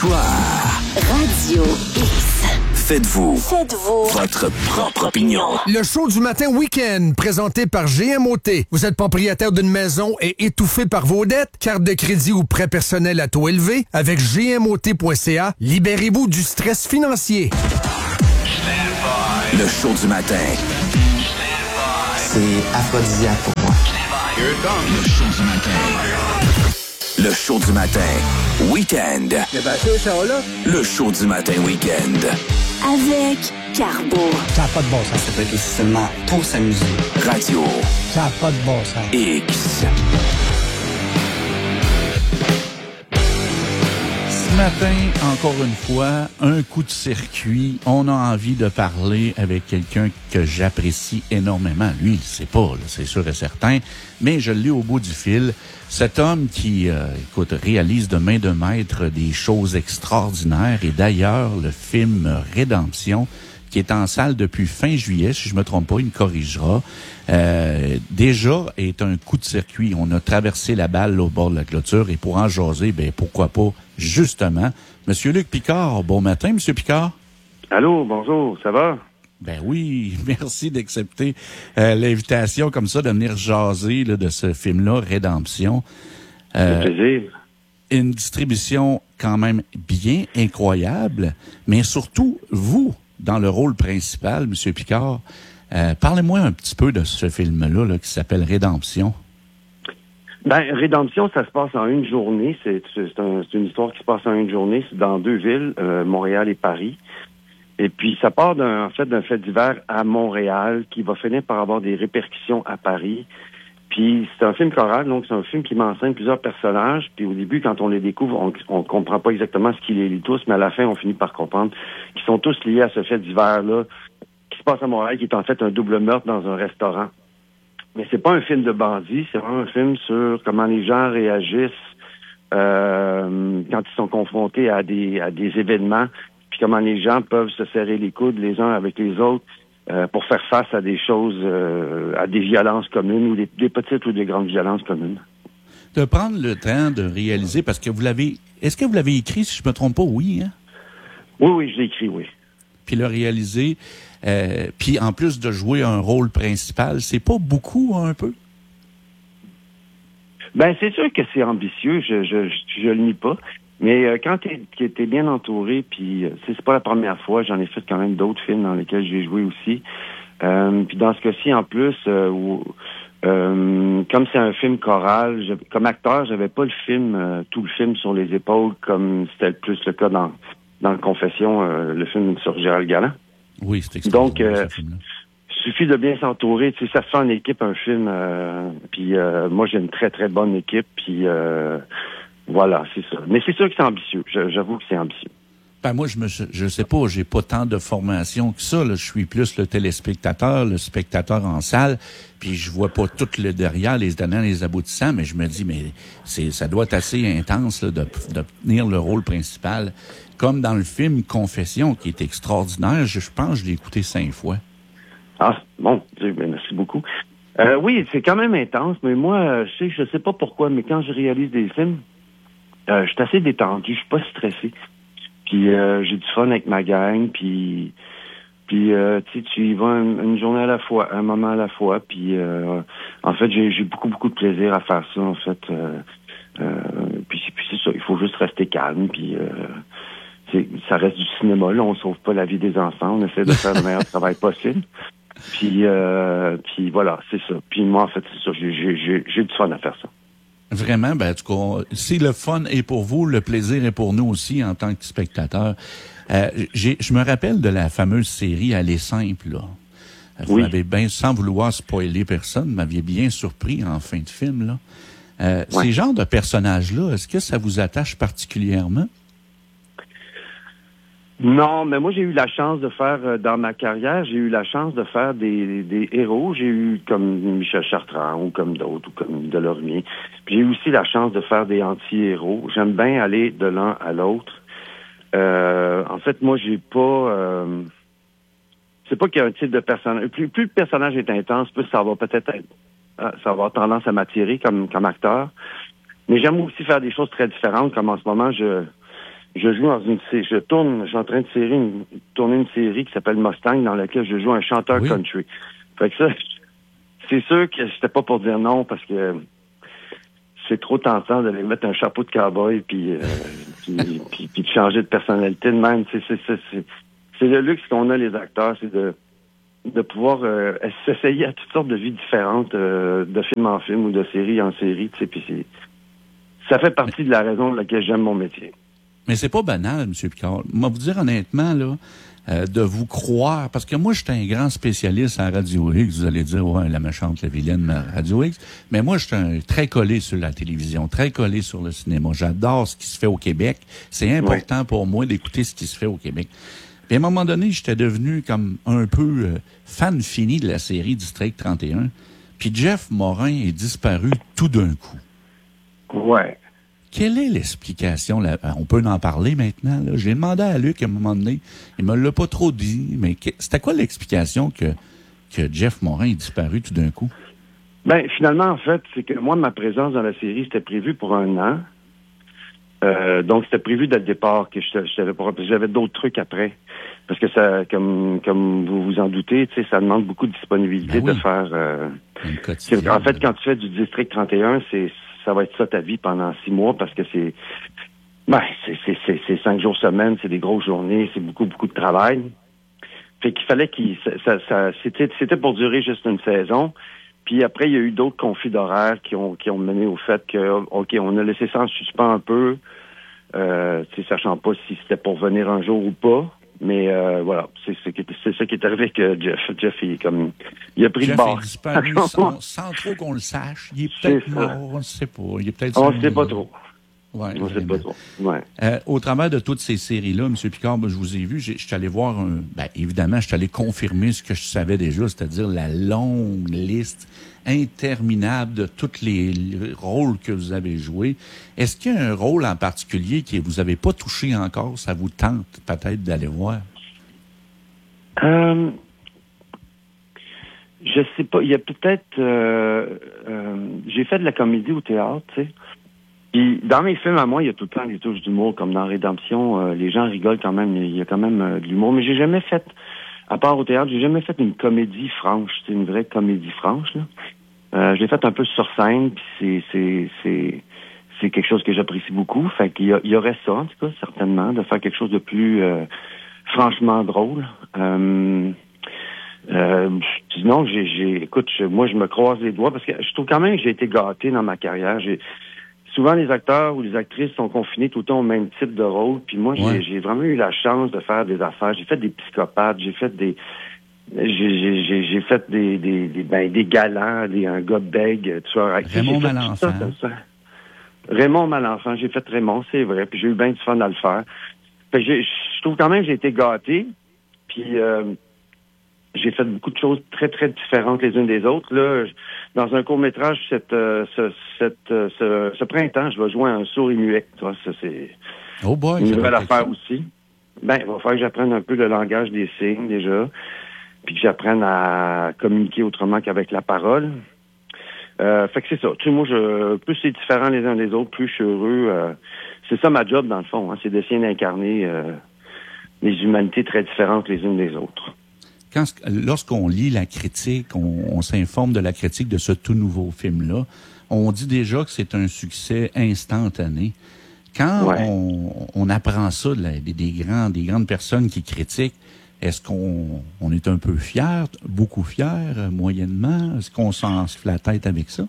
Histoire. Radio X. Faites-vous votre propre opinion. Le show du matin week-end, présenté par GMOT. Vous êtes propriétaire d'une maison et étouffé par vos dettes? Carte de crédit ou prêt personnel à taux élevé? Avec GMOT.ca, libérez-vous du stress financier. Le show du matin. C'est aphrodisiaque pour moi. Le show du matin. Le show du matin. Week-end. Le show du matin week-end. Avec Carbo. Ça n'a pas de bon sens. Ça peut être aussi seulement pour s'amuser. Radio. Ça n'a pas de bon sens. X. Ce matin, encore une fois, un coup de circuit. On a envie de parler avec quelqu'un que j'apprécie énormément. Lui, il ne sait pas, là, c'est sûr et certain, mais je l'ai au bout du fil. Cet homme qui, réalise de main de maître des choses extraordinaires, et d'ailleurs, le film Rédemption, qui est en salle depuis fin juillet, si je me trompe pas, il me corrigera, déjà est un coup de circuit. On a traversé la balle là, au bord de la clôture, et pour en jaser, ben pourquoi pas, justement, Monsieur Luc Picard. Bon matin, Monsieur Picard. Allô, bonjour, ça va? Ben oui, merci d'accepter l'invitation comme ça, de venir jaser là, de ce film-là, Rédemption. C'est plaisir. Une distribution quand même bien incroyable, mais surtout, vous, dans le rôle principal, M. Picard, parlez-moi un petit peu de ce film-là là, qui s'appelle Rédemption. Ben, Rédemption, ça se passe en une journée. C'est une histoire qui se passe en une journée. C'est dans deux villes, Montréal et Paris. Et puis, ça part d'un fait divers à Montréal qui va finir par avoir des répercussions à Paris. Puis, c'est un film choral, donc c'est un film qui m'enseigne plusieurs personnages. Puis, au début, quand on les découvre, on comprend pas exactement ce qui les lie tous, mais à la fin, on finit par comprendre qu'ils sont tous liés à ce fait divers-là qui se passe à Montréal, qui est en fait un double meurtre dans un restaurant. Mais c'est pas un film de bandits, c'est vraiment un film sur comment les gens réagissent quand ils sont confrontés à des événements, puis comment les gens peuvent se serrer les coudes les uns avec les autres pour faire face à des choses, à des violences communes, ou des petites ou des grandes violences communes. De prendre le temps de réaliser, parce que est-ce que vous l'avez écrit, si je me trompe pas, oui, hein? Oui, je l'ai écrit, oui. Puis le réaliser, puis en plus de jouer un rôle principal, c'est pas beaucoup, un peu? Ben, c'est sûr que c'est ambitieux, je le nie pas. Mais quand t'es bien entouré, puis c'est pas la première fois, j'en ai fait quand même d'autres films dans lesquels j'ai joué aussi. Puis dans ce cas-ci, en plus, comme c'est un film choral, comme acteur, j'avais pas tout le film sur les épaules, comme c'était plus le cas dans Confession, le film sur Gérald Galland. Oui, c'est extraordinaire. Donc, il suffit de bien s'entourer. Tu sais, ça se fait en équipe, un film. Puis moi, j'ai une très, très bonne équipe. Puis voilà, c'est ça. Mais c'est sûr que c'est ambitieux. J'avoue que c'est ambitieux. Ben moi, je sais pas, j'ai pas tant de formation que ça. Là. Je suis plus le téléspectateur, le spectateur en salle, puis je vois pas tout le derrière, les tenants, les aboutissants, mais je me dis, mais ça doit être assez intense là, de tenir le rôle principal. Comme dans le film Confession, qui est extraordinaire, je pense que je l'ai écouté 5 fois. Ah, bon, merci beaucoup. Oui, c'est quand même intense, mais moi, je sais pas pourquoi, mais quand je réalise des films, je suis assez détendu, je suis pas stressé. Puis j'ai du fun avec ma gang, puis tu y vas une journée à la fois, un moment à la fois, puis en fait, j'ai beaucoup de plaisir à faire ça, en fait. Puis c'est ça, il faut juste rester calme, puis ça reste du cinéma, là, on sauve pas la vie des enfants, on essaie de faire le meilleur travail possible. Puis voilà, c'est ça. Puis moi, en fait, c'est ça, j'ai du fun à faire ça. Vraiment, ben, en tout cas, si le fun est pour vous, le plaisir est pour nous aussi en tant que spectateurs. Je me rappelle de la fameuse série Aller simple, là. Vous m'avez bien, sans vouloir spoiler personne, m'aviez bien surpris en fin de film, là. Ces genres de personnages-là, est-ce que ça vous attache particulièrement? Non, mais moi, j'ai eu la chance de faire, dans ma carrière, j'ai eu la chance de faire des héros. J'ai eu comme Michel Chartrand, ou comme d'autres, ou comme Delormier. Puis j'ai eu aussi la chance de faire des anti-héros. J'aime bien aller de l'un à l'autre. En fait, moi, j'ai pas... c'est pas qu'il y a un type de personnage... Plus le personnage est intense, plus ça va peut-être être... ça va avoir tendance à m'attirer comme acteur. Mais j'aime aussi faire des choses très différentes, comme en ce moment, je joue dans je suis en train de tourner une série qui s'appelle Mustang, dans laquelle je joue un chanteur country. Fait que ça, c'est sûr que c'était pas pour dire non, parce que c'est trop tentant d'aller mettre un chapeau de cowboy puis de changer de personnalité de même. C'est le luxe qu'on a, les acteurs, c'est de pouvoir s'essayer à toutes sortes de vies différentes, de film en film ou de série en série, tu sais, puis ça fait partie de la raison pour laquelle j'aime mon métier. Mais c'est pas banal, M. Picard. Moi, vous dire honnêtement, là, de vous croire, parce que moi, je suis un grand spécialiste en Radio X. Vous allez dire, ouais, la méchante, la vilaine Radio X. Mais moi, je suis très collé sur la télévision, très collé sur le cinéma. J'adore ce qui se fait au Québec. C'est important pour moi d'écouter ce qui se fait au Québec. Puis à un moment donné, j'étais devenu comme un peu fan fini de la série District 31. Puis Jeff Morin est disparu tout d'un coup. Ouais. Quelle est l'explication? On peut en parler maintenant. Là. J'ai demandé à Luc à un moment donné. Il me l'a pas trop dit, mais c'était quoi l'explication que Jeff Morin est disparu tout d'un coup? Ben, finalement, en fait, c'est que moi, ma présence dans la série, c'était prévu pour 1 an. Donc, c'était prévu dès le départ que j'avais d'autres trucs après. Parce que ça, comme vous vous en doutez, tu sais, ça demande beaucoup de disponibilité de faire... en fait, quand tu fais du District 31, ça va être ça ta vie pendant 6 mois, parce que c'est 5 jours semaine, c'est des grosses journées, c'est beaucoup de travail. Fait qu'il fallait c'était pour durer juste une saison. Puis après, il y a eu d'autres conflits d'horaire qui ont mené au fait que, OK, on a laissé ça en suspens un peu, sachant pas si c'était pour venir un jour ou pas. Mais voilà, c'est ça qui est arrivé avec Jeff. Jeff, il a pris le bord. Jeff est disparu sans trop qu'on le sache. Il est peut-être mort, on ne sait pas. Il est peut-être on ne sait pas trop. Ouais, on ne sait pas trop. Ouais. Au travers de toutes ces séries-là, M. Picard, je vous ai vu, je suis allé voir évidemment, je suis allé confirmer ce que je savais déjà, c'est-à-dire la longue liste interminable de tous les rôles que vous avez joués. Est-ce qu'il y a un rôle en particulier que vous n'avez pas touché encore? Ça vous tente peut-être d'aller voir? Je sais pas. Il y a peut-être... j'ai fait de la comédie au théâtre, tu sais. Puis dans mes films à moi, il y a tout le temps des touches d'humour, comme dans Rédemption. Les gens rigolent quand même, il y a quand même de l'humour. Mais j'ai jamais fait, à part au théâtre, j'ai jamais fait une comédie franche. C'est une vraie comédie franche, là. J'ai fait un peu sur scène, puis c'est quelque chose que j'apprécie beaucoup. Fait qu'il y aurait ça, en tout cas, certainement, de faire quelque chose de plus franchement drôle. Sinon, écoute, moi, je me croise les doigts, parce que je trouve quand même que j'ai été gâté dans ma carrière. Souvent, les acteurs ou les actrices sont confinés tout le temps au même type de rôle. Puis moi, j'ai vraiment eu la chance de faire des affaires. J'ai fait des psychopathes, j'ai fait des galants, un gars bègue, tu vois. Raymond Malenfant. Raymond Malenfant, j'ai fait Raymond, c'est vrai. Puis j'ai eu bien du fun à le faire. Fait que je trouve quand même que j'ai été gâté. Puis j'ai fait beaucoup de choses très, très différentes les unes des autres. Là, dans un court-métrage, ce printemps, je vais jouer un sourd et muet. Tu vois, ça, c'est une nouvelle affaire aussi. Ben, il va falloir que j'apprenne un peu le langage des signes, déjà. Puis que j'apprenne à communiquer autrement qu'avec la parole. Fait que c'est ça. Tu sais, moi, plus c'est différent les uns des autres, plus je suis heureux. C'est ça ma job, dans le fond. Hein, c'est d'essayer d'incarner les humanités très différentes les unes des autres. Lorsqu'on lit la critique, on s'informe de la critique de ce tout nouveau film-là, on dit déjà que c'est un succès instantané. Quand on apprend ça des grandes personnes qui critiquent, est-ce qu'on est un peu fier, beaucoup fier, moyennement? Est-ce qu'on s'enfle la tête avec ça?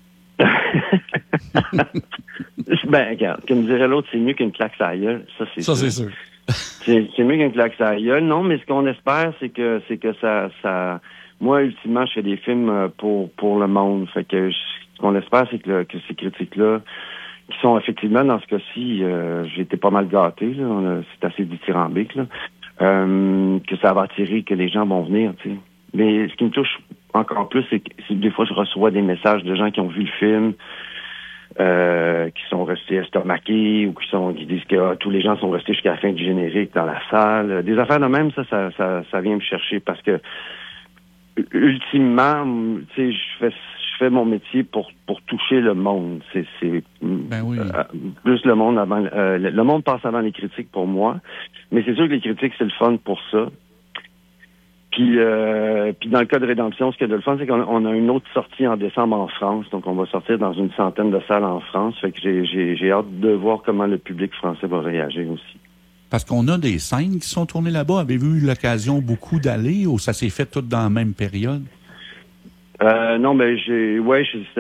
Ben, regarde, comme dirait l'autre, c'est mieux qu'une claque à la gueule. Ça, c'est sûr. C'est mieux qu'une claque à la gueule. Non, mais ce qu'on espère, c'est que ça... Moi, ultimement, je fais des films pour le monde. Fait que ce qu'on espère, c'est que ces critiques-là, qui sont effectivement, dans ce cas-ci, j'ai été pas mal gâté, là. C'est assez dithyrambique, là. Que ça va attirer, que les gens vont venir, tu sais. Mais ce qui me touche encore plus, c'est que des fois, je reçois des messages de gens qui ont vu le film, qui sont restés estomaqués ou qui disent que tous les gens sont restés jusqu'à la fin du générique dans la salle. Des affaires de même, ça vient me chercher parce que ultimement, tu sais, je fais mon métier pour toucher le monde. C'est Ben oui. Plus le monde avant le monde passe avant les critiques pour moi. Mais c'est sûr que les critiques, c'est le fun pour ça. Puis dans le cas de Rédemption, ce qu'il y a de le fun, c'est qu'on a une autre sortie en décembre en France. Donc, on va sortir dans une centaine de salles en France. Fait que j'ai hâte de voir comment le public français va réagir aussi. Parce qu'on a des scènes qui sont tournées là-bas. Avez-vous eu l'occasion beaucoup d'aller ou ça s'est fait tout dans la même période? Non, mais